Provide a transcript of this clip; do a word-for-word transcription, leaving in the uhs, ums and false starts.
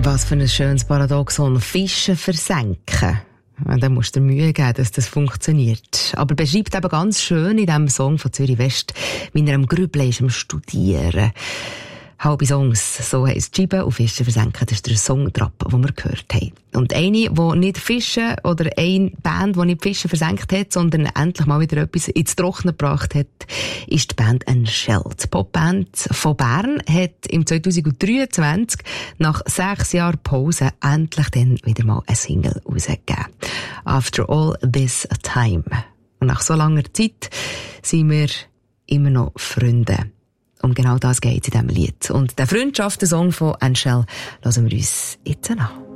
Was für ein schönes Paradoxon. Fische versenken. Dann musst du dir Mühe geben, dass das funktioniert. Aber beschreibt eben ganz schön in diesem Song von Zürich West, wie er am Grübeln ist, am Studieren. Halbe Songs, so heisst Scheiben und Fische versenken. Das ist der Songtrap, den wir gehört haben. Und eine, die nicht Fische, oder eine Band, die nicht Fische versenkt hat, sondern endlich mal wieder etwas ins Trockene gebracht hat, ist die Band Anshel. Die Popband von Bern hat im zwanzig dreiundzwanzig nach sechs Jahren Pause endlich dann wieder mal eine Single rausgegeben. After all this time. Und nach so langer Zeit sind wir immer noch Freunde. Um genau das geht es in diesem Lied. Und den Freundschaftssong von Anshel hören wir uns jetzt an.